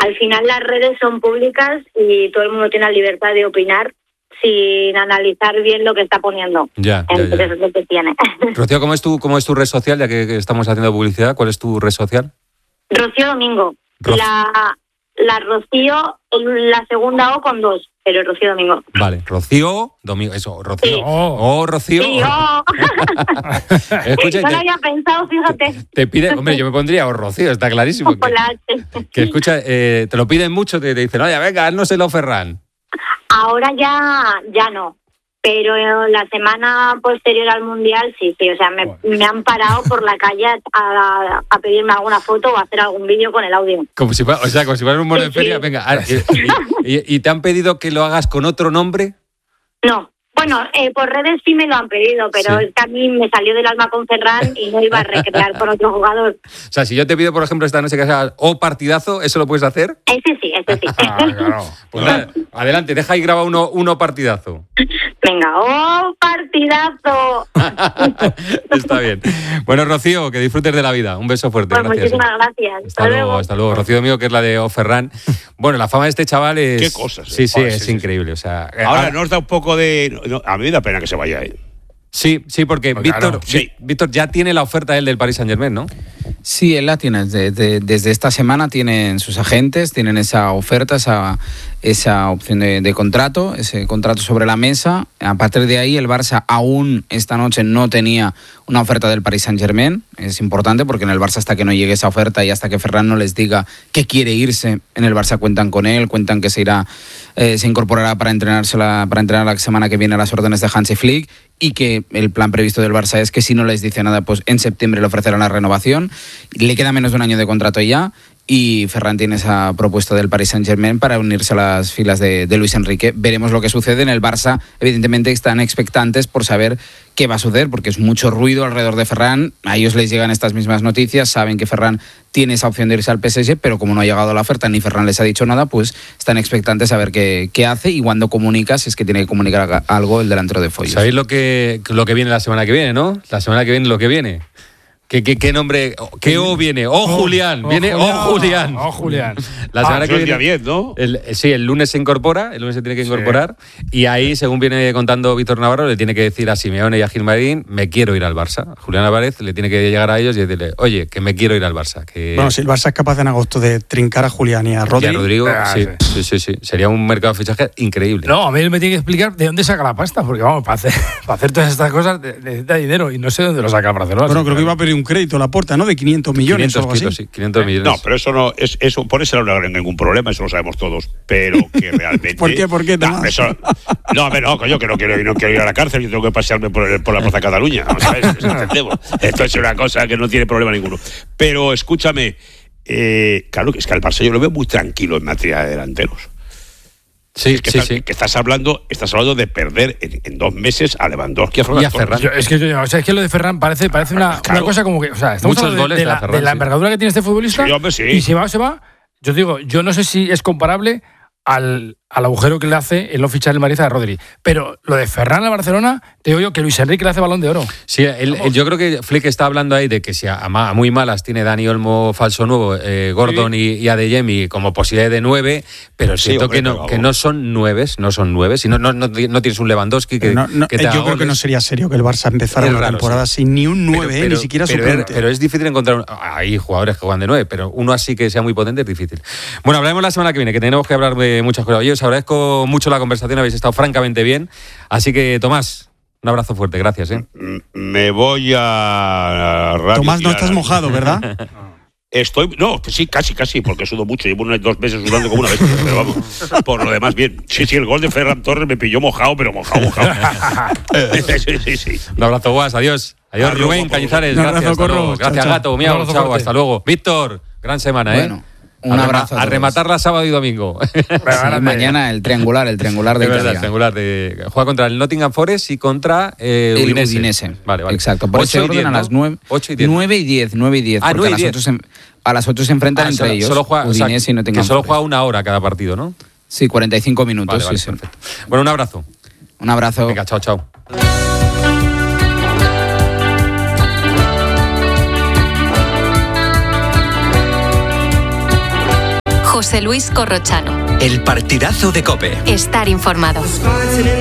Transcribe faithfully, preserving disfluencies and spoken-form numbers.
al final las redes son públicas y todo el mundo tiene la libertad de opinar sin analizar bien lo que está poniendo. Ya, ya, Entonces ya. es lo que tiene. Rocío, ¿cómo es tu, cómo es tu red social? Ya que estamos haciendo publicidad, ¿cuál es tu red social? Rocío Domingo. Ro- La, la Rocío, la segunda O con dos, pero Rocío Domingo. Vale, Rocío Domingo, eso, Rocío. Sí. Oh, oh Rocío. Sí, oh. Escucha, No lo te, había pensado, fíjate. te pide, hombre, yo me pondría oh, Rocío, está clarísimo. Con Que, la H. que escucha, eh, te lo piden mucho, te, te dicen, oye, venga, haznoselo, Ferran. Ahora ya, ya no. Pero la semana posterior al Mundial, sí, sí. O sea, me, me han parado por la calle a, a pedirme alguna foto o a hacer algún vídeo con el audio. Como si fuera, o sea, como si fuera un mono de Sí, feria, sí. venga. ah, y, y- y te han pedido que lo hagas con otro nombre? No. Bueno, eh, por redes sí me lo han pedido, pero Sí. es que a mí me salió del alma con Ferran y no iba a recrear con otro jugador. O sea, si yo te pido, por ejemplo, esta noche que hagas o partidazo, ¿eso lo puedes hacer? Ese sí, ese sí. Ah, claro. Pues nada, adelante, deja ahí graba uno, uno partidazo. Venga, ¡oh, partidazo! Está bien. Bueno, Rocío, que disfrutes de la vida. Un beso fuerte. Pues Gracias. muchísimas gracias. Hasta luego, hasta luego. Rocío mío, que es la de O Ferran. Bueno, la fama de este chaval es... Qué cosas, eh. Sí, sí, Joder, es sí, sí, increíble. O sea, Ahora ahora- nos da un poco de... no, a mí me da pena que se vaya él. Sí, sí, porque Pues Víctor, claro, sí. Víctor ya tiene la oferta él del Paris Saint-Germain, ¿no? Sí, él la tiene. Desde, desde esta semana tienen sus agentes, tienen esa oferta, esa, esa opción de, de contrato, ese contrato sobre la mesa. A partir de ahí, el Barça aún esta noche no tenía una oferta del Paris Saint-Germain. Es importante porque en el Barça, hasta que no llegue esa oferta y hasta que Ferran no les diga que quiere irse, en el Barça cuentan con él, cuentan que se irá, eh, se incorporará para entrenarse la, para entrenar la semana que viene a las órdenes de Hansi Flick, y que el plan previsto del Barça es que si no les dice nada, pues en septiembre le ofrecerán la renovación. Le queda menos de un año de contrato ya, y Ferran tiene esa propuesta del Paris Saint-Germain para unirse a las filas de, de Luis Enrique. Veremos lo que sucede. En el Barça, evidentemente, están expectantes por saber qué va a suceder, porque es mucho ruido alrededor de Ferran. A ellos les llegan estas mismas noticias, saben que Ferran tiene esa opción de irse al P S G, pero como no ha llegado la oferta ni Ferran les ha dicho nada, pues están expectantes a ver qué, qué hace y cuándo comunica, si es que tiene que comunicar algo el delantero de Foyos. ¿Sabéis lo que, lo que viene la semana que viene, no? La semana que viene lo que viene. ¿Qué, qué, qué nombre? ¿Qué O viene? ¡Oh, Julián! Viene ¡Oh, Julián! ¡Oh, Julián! La Ah, semana eso que es día viene. diez, ¿no? El, sí, el lunes se incorpora, el lunes se tiene que Sí. incorporar, y ahí, según viene contando Víctor Navarro, le tiene que decir a Simeone y a Gilmarín, me quiero ir al Barça. Julián Álvarez le tiene que llegar a ellos y decirle, oye, que me quiero ir al Barça. Que... Bueno, si el Barça es capaz en agosto de trincar a Julián y a Rodri, Y a Rodrigo, Ah, sí, sí. sí, sí, sí. Sería un mercado de fichaje increíble. No, a mí él me tiene que explicar de dónde saca la pasta, porque vamos, para hacer, para hacer todas estas cosas necesita dinero y no sé dónde lo saca el Barcelona. bueno, creo que iba a pedir un crédito a la puerta, ¿no? De quinientos millones o algo kilos, así. sí, quinientos millones. No, pero eso no es eso por eso no hay ningún problema, eso lo sabemos todos, pero que realmente ¿Por qué? ¿Por qué, no, Tomás? eso, no, a ver, no, yo que no quiero, no quiero ir a la cárcel, yo tengo que pasearme por, el- por la Plaza Cataluña, ¿no? ¿Sabes? Eso entendemos. Esto es una cosa que no tiene problema ninguno. Pero escúchame, eh, claro que es que al Barça yo lo veo muy tranquilo en materia de delanteros. Sí, Que, sí, estás, sí. que estás hablando, estás hablando de perder en, en dos meses a Lewandowski, a Ferran Y a Torres. Ferran. Yo- es que yo- o sea, es que lo de Ferran parece, parece una, Claro. una cosa como que. O sea, estamos Muchos hablando goles de, de de la, Ferran, de la sí. envergadura que tiene este futbolista. Sí, hombre, sí. Y si va o se va. Yo digo, yo no sé si es comparable al, al agujero que le hace el no fichar el Madrid a Rodri. Pero lo de Ferran a Barcelona, te digo yo que Luis Enrique le hace Balón de Oro. Sí, él- él- yo creo que Flick está hablando ahí de que si a, a ma- a muy malas tiene Dani Olmo falso nuevo, eh, Gordon y, y Adeyemi como posibilidad de nueve, pero Sí, siento hombre, que, no, pero que vamos. no son nueves, no son nueves, y no, no, no, no tienes un Lewandowski que, No, no, que te yo haga creo que no goles. sería serio que el Barça empezara Es la raro, temporada sí. sin ni un nueve, Pero- eh, pero- ni siquiera pero, suplente. pero es difícil encontrar. un- Hay jugadores que juegan de nueve, pero uno así que sea muy potente es difícil. Bueno, hablaremos la semana que viene, que tenemos que hablar de muchas cosas. Oye, os agradezco mucho la conversación, habéis estado francamente bien. Así que, Tomás, un abrazo fuerte, gracias. ¿eh? M- Me voy a... Radio Tomás, no Tirana. estás mojado, ¿verdad? Estoy, no, que sí, casi, casi, porque sudo mucho. Llevo unos dos meses sudando como una bestia, pero vamos, por lo demás, bien. Sí, sí, el gol de Ferran Torres me pilló mojado, pero mojado, mojado. sí, sí, sí. Un abrazo, Guas, adiós. Adiós, Adiós, Rubén guapo. Cañizares, Un abrazo, gracias. hasta Corro. luego. Chao, Gracias, chao. Gato, Un miau, abrazo chao, fuerte. hasta luego. Víctor, gran semana, ¿eh? Bueno, un A rema- abrazo a A todos. rematarla sábado y domingo. Y mañana el triangular, el triangular de Es verdad, Italia. triangular. De, juega contra el Nottingham Forest y contra eh, El Udinese. Udinese. Vale, vale. Exacto. Por ese Ocho y orden diez, a ¿no? las nueve. ocho y diez. nueve y diez, nueve y diez. Ah, porque nueve y a las diez. ocho se, a las ocho se enfrentan Ah, entre solo, ellos. solo juega, o sea, Udinese y Nottingham que solo Forest. juega una hora cada partido, ¿no? Sí, cuarenta y cinco minutos. Vale, vale, sí, sí. perfecto. Bueno, un abrazo. Un abrazo. Venga, chao, chao. José Luis Corrochano. El partidazo de COPE. Estar informado.